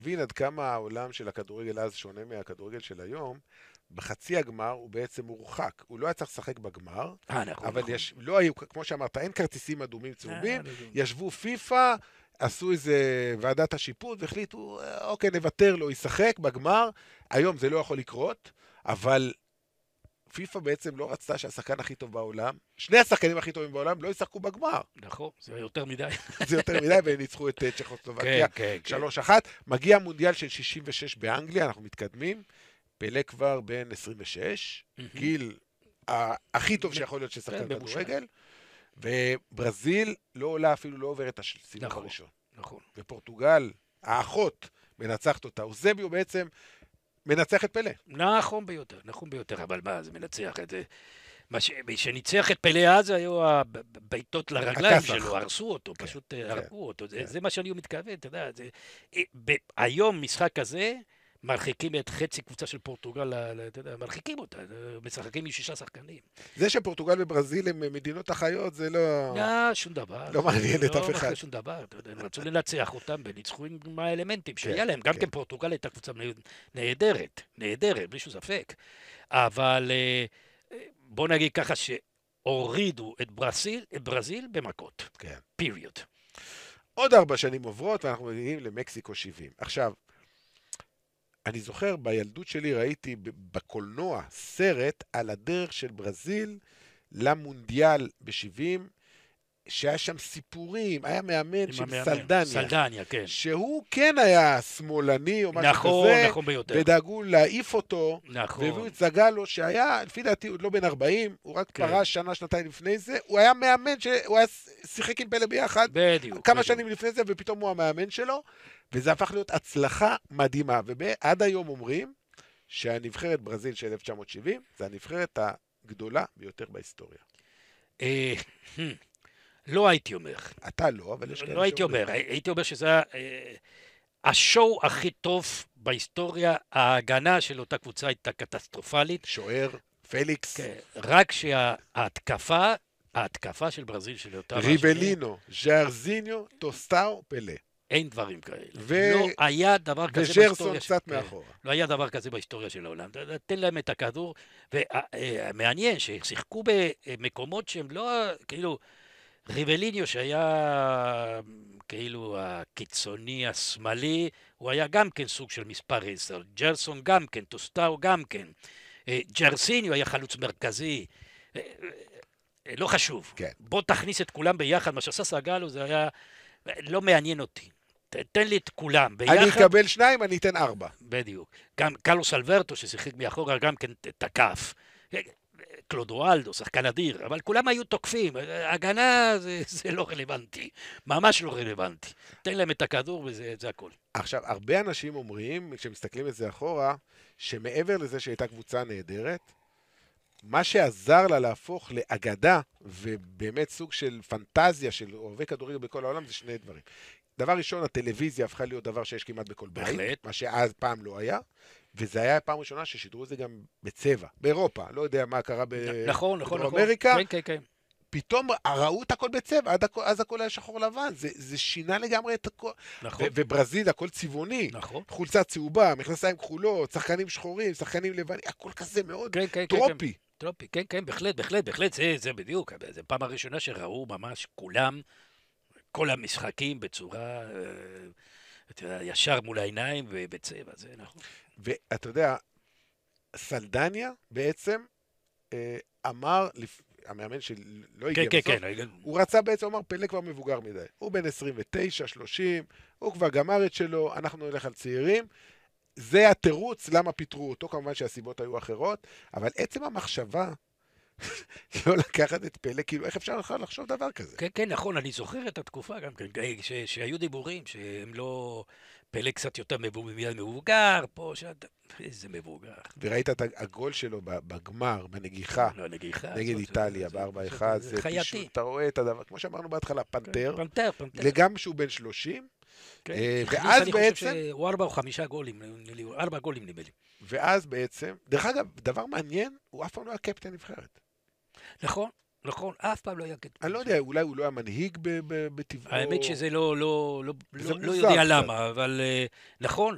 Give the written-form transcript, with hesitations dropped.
להבין עד כמה העולם של הכדורגל אז שונה מהכדורגל של היום, בחצי הגמר הוא בעצם מורחק. הוא לא היה צריך לשחק בגמר, נכון, אבל נכון. לא היו, כמו שאמרת, אין כרטיסים אדומים צהובים, לא, לא. ישבו פיפא, עשו איזה ועדת השיפוט והחליטו, אוקיי, נוותר לו, ישחק בגמר. היום זה לא יכול לקרות, אבל פיפא בעצם לא רצתה שהשחקן הכי טוב בעולם, שני השחקנים הכי טובים בעולם לא ישחקו בגמר. נכון, זה יותר מדי. זה יותר מדי, והם ניצחו את כן, צ'כוסלובקיה כן, כן. 3-1. מגיע מונדיאל של 66 באנגליה, אנחנו מתקדמים. פלא כבר בן 26, גיל הכי טוב שיכול להיות ששחקן מבושל. כדורגל, וברזיל לא עולה, אפילו לא עוברת את הסיבוב נכון, הראשון. נכון. ופורטוגל, האחות, מנצחת אותה. אוזביו בעצם מנצח את פלא. נכון ביותר, נכון ביותר, אבל מה, זה מנצח את זה. שניצח את פלא אז היו הבעיטות לרגליים הכסח. שלו, הרסו אותו, כן, פשוט כן, הרגו אותו. כן. זה מה שאני מתכוון, אתה יודע. היום משחק כזה, מרחיקים את חצי קבוצה של פורטוגל, אתה יודע, מרחיקים אותה, משחקים עם 6 שחקנים. זה שפורטוגל וברזיל הם מדינות אחיות, זה לא... לא, שום דבר. לא מעניין את אף אחד. לא מעניין שום דבר, אתה יודע, הם רצו לנצח אותם וניצחו עם האלמנטים שהיה כן, להם. גם כן. כן פורטוגל הייתה קבוצה נהדרת, נהדרת, בלי שום ספק. אבל בוא נגיד ככה שהורידו את ברזיל במכות. כן. פיריוד. עוד 4 שנים עוברות ואנחנו מגיעים למקסיקו 70. עכשיו, אני זוכר בילדות שלי ראיתי בקולנוע סרט על הדרך של ברזיל למונדיאל ב-70, שהיה שם סיפורים, היה מאמן של סלדניה. סלדניה, כן. שהוא כן היה שמאלני או משהו נכון, כזה, נכון ביותר. ודאגו להעיף אותו, נכון. והביאו את זגלו שהיה, לפי דעתי הוא לא בן 40, הוא רק כן. פרש שנה, שנתיים לפני זה, הוא היה מאמן, הוא היה שיחק עם פלא ביחד, בדיוק. כמה שנים לפני זה, ופתאום הוא המאמן שלו, וזה הפך להיות הצלחה מדהימה, ועד היום אומרים שהנבחרת ברזיל של 1970, זה הנבחרת הגדולה ביותר בהיסטוריה. לא הייתי אומר. אתה לא, אבל יש כאלה לא הייתי אומר, הייתי אומר שזה השואו הכי טוב בהיסטוריה, ההגנה של אותה קבוצה הייתה קטסטרופלית. שוער, פליקס. כן, רק ההתקפה של ברזיל של אותה... ריבלינו, ז'ארזיניו, טוסטאו, פלא. אין דברים כאלה. לא היה דבר כזה וג'רסון בהיסטוריה... קצת מאחורה. לא היה דבר כזה בהיסטוריה של העולם. תן להם את הכדור, ומעניין ששיחקו במקומות שהם לא, כאילו... ריבליניו שהיה כאילו הקיצוני השמאלי, הוא היה גם כן סוג של מספר 10, ג'רסון גם כן, טוסטאו גם כן, ג'רסיניו היה חלוץ מרכזי, לא חשוב, כן. בוא תכניס את כולם ביחד, מה שעשה סגלו זה היה, לא מעניין אותי, תן לי את כולם ביחד. אני אקבל 2, אני אתן 4. בדיוק, גם קרלוס אלברטו ששיחק מאחורה גם כן תקף, קלודואלדו, שחקן אדיר, אבל כולם היו תוקפים, הגנה זה לא רלוונטי, ממש לא רלוונטי. תן להם את הכדור וזה הכל. עכשיו, הרבה אנשים אומרים, כשמסתכלים את זה אחורה, שמעבר לזה שהייתה קבוצה נהדרת, מה שעזר לה להפוך לאגדה, ובאמת סוג של פנטזיה של אוהבי כדורגל בכל העולם, זה 2 דברים. דבר ראשון, הטלוויזיה הפכה להיות דבר שיש כמעט בכל בית, בהחלט. מה שאז פעם לא היה, וזה היה הפעם ראשונה ששידרו את זה גם בצבע, באירופה, לא יודע מה קרה נכון, בדרום אמריקה, כן, כן. פתאום ראו את הכל בצבע, אז הכל היה שחור לבן, זה שינה לגמרי את הכל, נכון. וברזיל הכל צבעוני, נכון. חולצה צהובה, מכנסיים כחולות, שחקנים שחורים, שחקנים לבנים, הכל כזה מאוד טרופי. טרופי, כן, בהחלט, זה בדיוק, זה פעם הראשונה שראו ממש כולם, כל המשחקים בצורה, ישר מול העיניים ובצבע, זה נכון. ואתה יודע, סלדניה בעצם אמר, המאמן שלא הגיע בסוף, הוא רצה בעצם, הוא אמר, פלא כבר מבוגר מדי. הוא בן 29, 30, הוא כבר גמר את שלו, אנחנו נלך על צעירים. זה התירוץ למה פיטרו אותו, כמובן שהסיבות היו אחרות, אבל עצם המחשבה לא לקחת את פלא, כאילו איך אפשר לחשוב דבר כזה? כן, נכון, אני זוכר את התקופה גם כן, שהיו דיבורים שהם לא... פלא קצת יותר מבוגר, פה שאתה... איזה מבוגר. וראית את הגול שלו בגמר, בנגיחה, נגד איטליה, ב-4-1, זה חייתי. אתה רואה את הדבר, כמו שאמרנו בהתחלה, פנתר, לגמרי שהוא בן 30, ואז בעצם... הוא 4 או 5 גולים, 4 גולים נדמה לי. ואז בעצם, דרך אגב, דבר מעניין, הוא אף פעם לא היה קפטן נבחרת. נכון, אף פעם לא היה קפטן. אני לא יודע, אולי הוא לא היה מנהיג בטבעו. האמת שזה לא יודע למה, אבל נכון,